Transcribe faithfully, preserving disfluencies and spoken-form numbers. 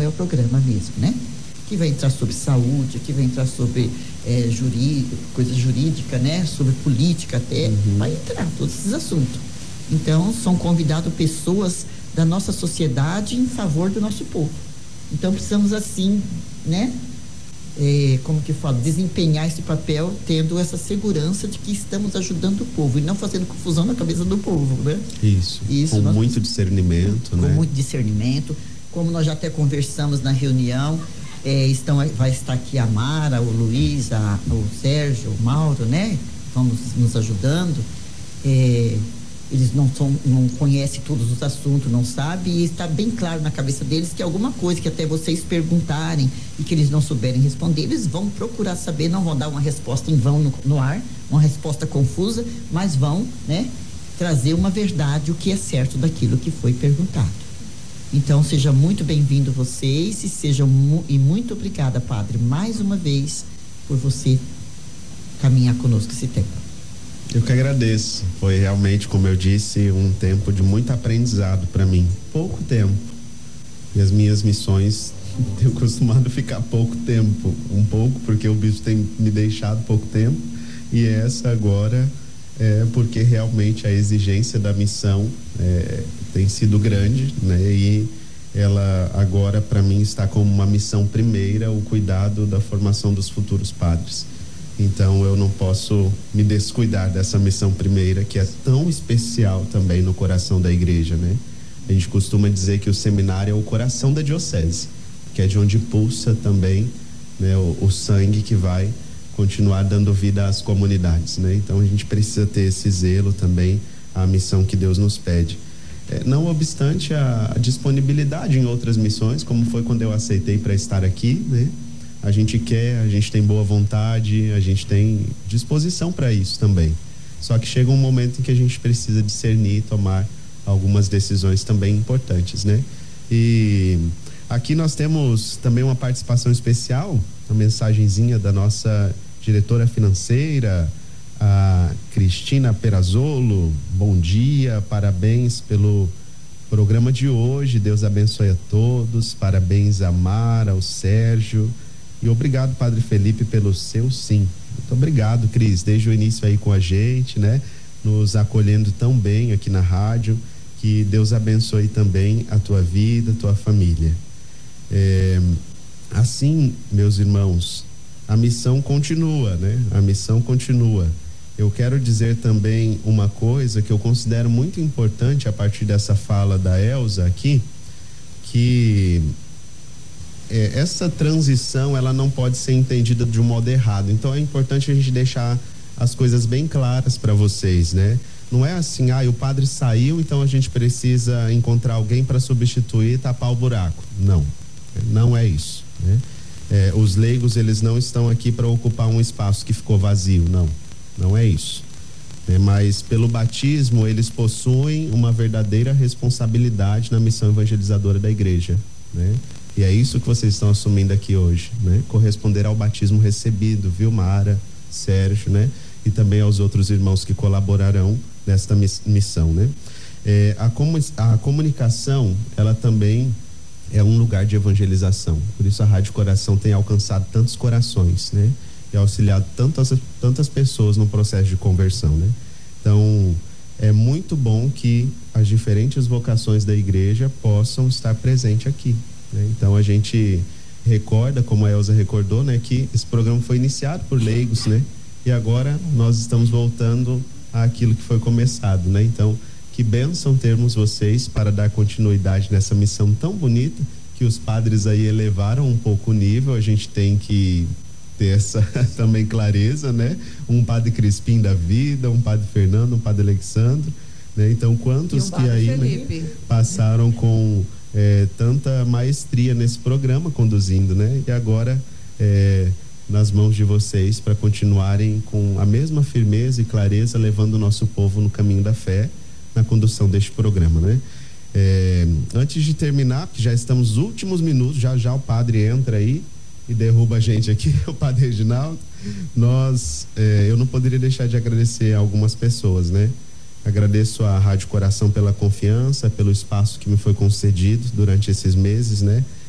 é o programa mesmo, né? Que vai entrar sobre saúde, que vai entrar sobre é, jurídico, coisa jurídica, né? Sobre política até, uhum. vai entrar todos esses assuntos. Então, são convidados pessoas da nossa sociedade em favor do nosso povo. Então, precisamos assim, né? É, como que eu falo, desempenhar esse papel tendo essa segurança de que estamos ajudando o povo e não fazendo confusão na cabeça do povo, né? Isso, Isso com nós, muito discernimento, com né? Com muito discernimento, como nós já até conversamos na reunião, é, estão, vai estar aqui a Mara, o Luiz, a, o Sérgio, o Mauro, né? Vamos nos ajudando. É, eles não, são, não conhecem todos os assuntos, não sabem, e está bem claro na cabeça deles que alguma coisa que até vocês perguntarem e que eles não souberem responder, eles vão procurar saber, não vão dar uma resposta em vão no, no ar, uma resposta confusa, mas vão, né, trazer uma verdade, o que é certo daquilo que foi perguntado. Então, seja muito bem-vindo vocês e sejam mu- e muito obrigada, Padre, mais uma vez, por você caminhar conosco esse tempo. Eu que agradeço. Foi realmente, como eu disse, um tempo de muito aprendizado para mim. Pouco tempo. E as minhas missões, tenho costumado ficar pouco tempo. Um pouco porque o bispo tem me deixado pouco tempo. E essa agora é porque realmente a exigência da missão é, tem sido grande, né? E ela agora para mim está como uma missão primeira, o cuidado da formação dos futuros padres. Então eu não posso me descuidar dessa missão primeira, que é tão especial também no coração da igreja, né? A gente costuma dizer que o seminário é o coração da diocese, que é de onde pulsa também, né, o, o sangue que vai continuar dando vida às comunidades, né? Então a gente precisa ter esse zelo também, a missão que Deus nos pede. É, não obstante a, a disponibilidade em outras missões, como foi quando eu aceitei para estar aqui, né? A gente quer, a gente tem boa vontade, a gente tem disposição para isso também. Só que chega um momento em que a gente precisa discernir e tomar algumas decisões também importantes, né? E aqui nós temos também uma participação especial, uma mensagenzinha da nossa diretora financeira, a Cristina Perazzolo. Bom dia, parabéns pelo programa de hoje, Deus abençoe a todos, parabéns a Mara, ao Sérgio. E obrigado, Padre Felipe, pelo seu sim. Muito obrigado, Cris, desde o início aí com a gente, né? Nos acolhendo tão bem aqui na rádio. Que Deus abençoe também a tua vida, a tua família. É, assim, meus irmãos, a missão continua, né? A missão continua. Eu quero dizer também uma coisa que eu considero muito importante a partir dessa fala da Elza aqui, que É, essa transição ela não pode ser entendida de um modo errado. Então é importante a gente deixar as coisas bem claras para vocês, né? Não é assim, ah, o padre saiu, então a gente precisa encontrar alguém para substituir e tapar o buraco. Não, não é isso, né? É, os leigos, eles não estão aqui para ocupar um espaço que ficou vazio, não, não é isso. É, mas pelo batismo eles possuem uma verdadeira responsabilidade na missão evangelizadora da igreja, né? E é isso que vocês estão assumindo aqui hoje, né? Corresponder ao batismo recebido, viu, Mara, Sérgio, né? E também aos outros irmãos que colaborarão nesta missão, né? É, a, comu a comunicação, ela também é um lugar de evangelização. Por isso a Rádio Coração tem alcançado tantos corações, né? E auxiliado tantas, tantas pessoas no processo de conversão, né? Então, é muito bom que as diferentes vocações da igreja possam estar presentes aqui. Então a gente recorda, como a Elza recordou, né, que esse programa foi iniciado por leigos, né, e agora nós estamos voltando àquilo que foi começado, né? Então que bênção termos vocês para dar continuidade nessa missão tão bonita que os padres aí elevaram um pouco o nível. A gente tem que ter essa também clareza, né? Um padre Crispim da vida, um padre Fernando, um padre Alexandre, né? Então quantos um que aí, né, passaram com É, tanta maestria nesse programa conduzindo, né? E agora é, nas mãos de vocês para continuarem com a mesma firmeza e clareza levando o nosso povo no caminho da fé na condução deste programa, né? É, antes de terminar, porque já estamos nos últimos minutos, já já o padre entra aí e derruba a gente aqui, o padre Reginaldo. Nós, é, eu não poderia deixar de agradecer a algumas pessoas, né? Agradeço à Rádio Coração pela confiança, pelo espaço que me foi concedido durante esses meses, né?